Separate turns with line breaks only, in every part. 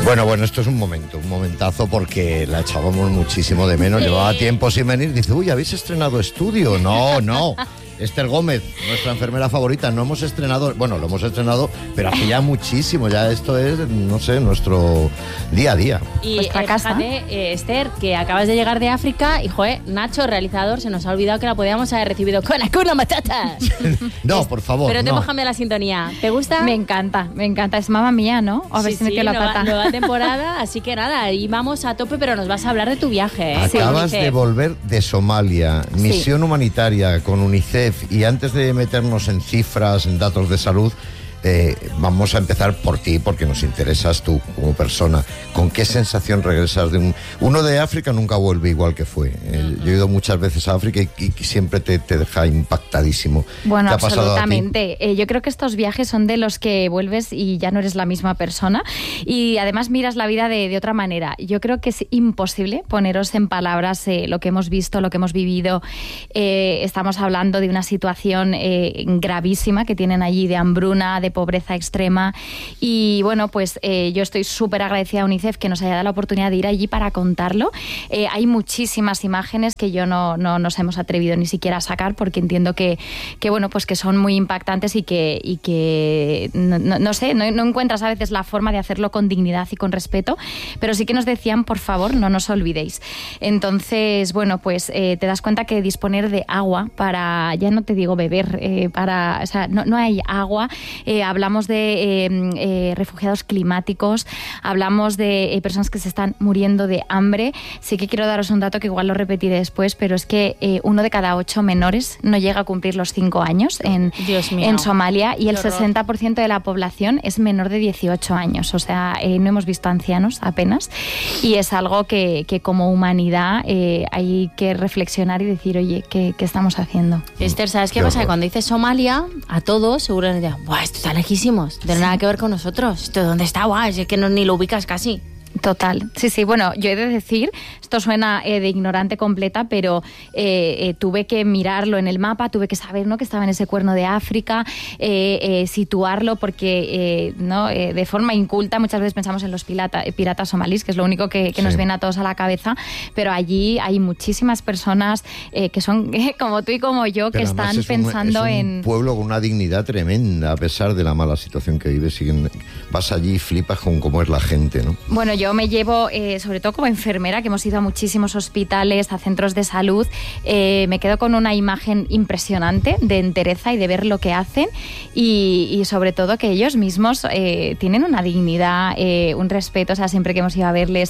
Bueno, esto es un momentazo porque la echábamos muchísimo de menos. Llevaba tiempo sin venir. Dice, uy, ¿habéis estrenado estudio? No. Esther Gómez, nuestra enfermera favorita, no hemos estrenado, bueno, lo hemos estrenado, pero hace ya muchísimo, ya esto es, no sé, nuestro día a día.
Y fíjate, Esther, que acabas de llegar de África y, Nacho, realizador, se nos ha olvidado que la podíamos haber recibido con Hakuna Matata.
No, por favor,
pero te hemos cambiado la sintonía. ¿Te gusta?
Me encanta, es mamá mía, ¿no? A ver si me quedo la pata.
Nueva temporada, así que nada, ahí vamos a tope, pero nos vas a hablar de tu viaje, ¿eh?
Acabas de volver de Somalia, misión humanitaria con UNICEF. Y antes de meternos en cifras, en datos de salud, vamos a empezar por ti, porque nos interesas tú como persona. ¿Con qué sensación regresas de uno de África? Nunca vuelve igual que fue. Yo he ido muchas veces a África y siempre te deja impactadísimo.
Bueno,
¿Te ha pasado
absolutamente. Yo creo que estos viajes son de los que vuelves y ya no eres la misma persona y además miras la vida de otra manera. Yo creo que es imposible poneros en palabras lo que hemos visto, lo que hemos vivido. Estamos hablando de una situación gravísima que tienen allí, de hambruna, de pobreza extrema, y bueno, pues yo estoy súper agradecida a UNICEF que nos haya dado la oportunidad de ir allí para contarlo. Hay muchísimas imágenes que yo no nos hemos atrevido ni siquiera a sacar, porque entiendo que bueno, pues que son muy impactantes y que no sé, no encuentras a veces la forma de hacerlo con dignidad y con respeto, pero sí que nos decían, por favor, no nos olvidéis. Entonces, bueno, pues te das cuenta que disponer de agua para, ya no te digo beber, o sea, no hay agua. Hablamos de refugiados climáticos, hablamos de personas que se están muriendo de hambre. Sí que quiero daros un dato que igual lo repetiré después, pero es que 1 de cada 8 menores no llega a cumplir los 5 años en Somalia, y el 60% de la población es menor de 18 años. O sea, no hemos visto ancianos apenas, y es algo que como humanidad hay que reflexionar y decir, oye, ¿qué estamos haciendo?
Esther, ¿sabes qué pasa? Que cuando dices Somalia, a todos seguro nos dirán, ¡buah, esto está lejísimos! No tiene nada que ver con nosotros. ¿Esto dónde está? ¡Buah! Es que ni lo ubicas casi.
Total, sí, bueno, yo he de decir, esto suena de ignorante completa, pero tuve que mirarlo en el mapa, tuve que saber, ¿no?, que estaba en ese cuerno de África, situarlo, porque de forma inculta muchas veces pensamos en los piratas somalíes, que es lo único que nos viene a todos a la cabeza, pero allí hay muchísimas personas que son como tú y como yo, pero que están pensando
en... Es un pueblo con una dignidad tremenda, a pesar de la mala situación que vives, vas allí y flipas con cómo es la gente, ¿no?
Bueno, yo me llevo, sobre todo como enfermera, que hemos ido a muchísimos hospitales, a centros de salud, me quedo con una imagen impresionante de entereza y de ver lo que hacen, y sobre todo que ellos mismos tienen una dignidad, un respeto. O sea, siempre que hemos ido a verles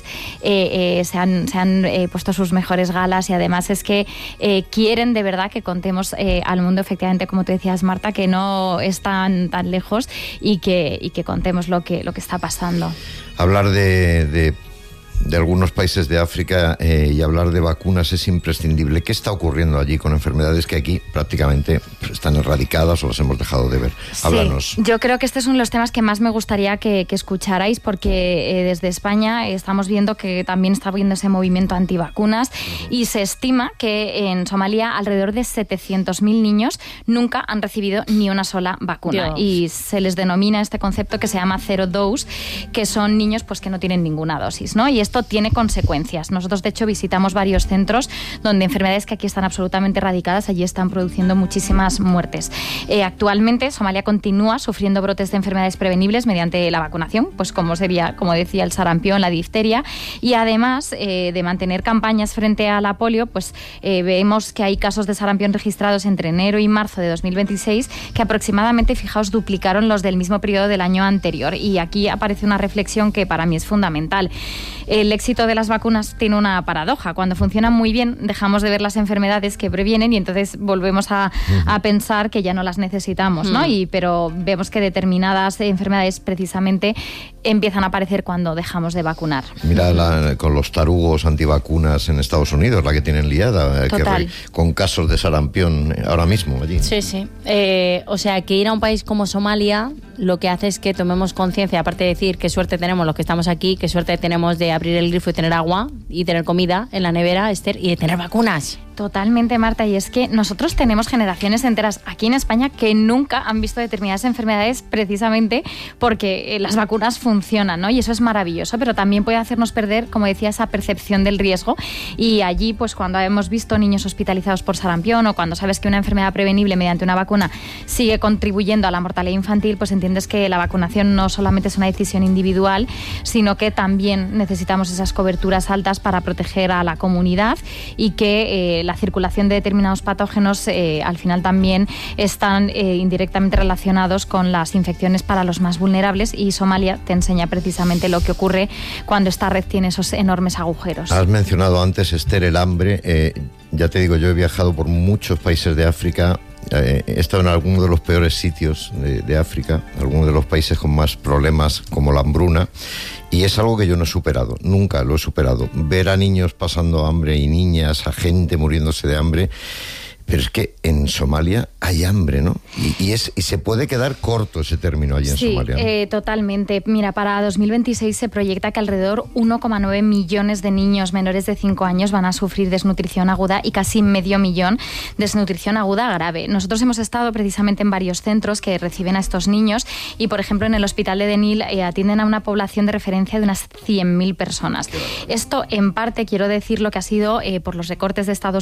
se han puesto sus mejores galas, y además es que quieren de verdad que contemos al mundo, efectivamente, como tú decías, Marta, que no están tan lejos, y que contemos lo que está pasando.
Hablar de algunos países de África y hablar de vacunas es imprescindible. ¿Qué está ocurriendo allí con enfermedades que aquí prácticamente están erradicadas o las hemos dejado de ver? Háblanos.
Sí, yo creo que este es uno de los temas que más me gustaría que escucharais, porque desde España estamos viendo que también está habiendo ese movimiento antivacunas, y se estima que en Somalia alrededor de 700.000 niños nunca han recibido ni una sola vacuna. Dios. Y se les denomina este concepto que se llama zero dose, que son niños pues que no tienen ninguna dosis, ¿no? Y esto tiene consecuencias. Nosotros, de hecho, visitamos varios centros donde enfermedades que aquí están absolutamente erradicadas, allí están produciendo muchísimas muertes. Actualmente, Somalia continúa sufriendo brotes de enfermedades prevenibles mediante la vacunación, pues como decía, el sarampión, la difteria, y además de mantener campañas frente a la polio, pues vemos que hay casos de sarampión registrados entre enero y marzo de 2026 que aproximadamente, fijaos, duplicaron los del mismo periodo del año anterior. Y aquí aparece una reflexión que para mí es fundamental. El éxito de las vacunas tiene una paradoja. Cuando funcionan muy bien, dejamos de ver las enfermedades que previenen, y entonces volvemos a pensar que ya no las necesitamos, ¿no? Pero vemos que determinadas enfermedades precisamente empiezan a aparecer cuando dejamos de vacunar.
Mira con los tarugos antivacunas en Estados Unidos, la que tienen liada, con casos de sarampión ahora mismo allí.
Sí. O sea, que ir a un país como Somalia lo que hace es que tomemos conciencia, aparte de decir qué suerte tenemos los que estamos aquí, qué suerte tenemos de abrir el grifo y tener agua y tener comida en la nevera, Esther, y de tener vacunas.
Totalmente, Marta, y es que nosotros tenemos generaciones enteras aquí en España que nunca han visto determinadas enfermedades precisamente porque las vacunas funcionan, ¿no? Y eso es maravilloso, pero también puede hacernos perder, como decía, esa percepción del riesgo. Y allí, pues cuando hemos visto niños hospitalizados por sarampión o cuando sabes que una enfermedad prevenible mediante una vacuna sigue contribuyendo a la mortalidad infantil, pues entiendes que la vacunación no solamente es una decisión individual, sino que también necesitamos esas coberturas altas para proteger a la comunidad y que la circulación de determinados patógenos al final también están indirectamente relacionados con las infecciones para los más vulnerables, y Somalia te enseña precisamente lo que ocurre cuando esta red tiene esos enormes agujeros.
Has mencionado antes, Esther, el hambre. Ya te digo, yo he viajado por muchos países de África. He estado en algunos de los peores sitios de África, algunos de los países con más problemas como la hambruna, y es algo que yo no he superado, nunca lo he superado. Ver a niños pasando hambre y niñas, a gente muriéndose de hambre. Pero es que en Somalia hay hambre, ¿no? Y se puede quedar corto ese término allí en Somalia, ¿no?
Sí, totalmente. Mira, para 2026 se proyecta que alrededor 1,9 millones de niños menores de 5 años van a sufrir desnutrición aguda y casi medio millón desnutrición aguda grave. Nosotros hemos estado precisamente en varios centros que reciben a estos niños y, por ejemplo, en el hospital de Denil atienden a una población de referencia de unas 100.000 personas. Esto, en parte, quiero decir, lo que ha sido por los recortes de Estados